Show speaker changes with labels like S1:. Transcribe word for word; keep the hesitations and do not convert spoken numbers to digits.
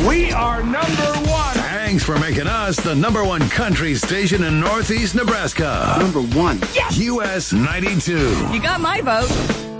S1: We are number one.
S2: Thanks for making us the number one country station in Northeast Nebraska.
S3: Number one.
S2: U S ninety-two.
S4: You got my vote.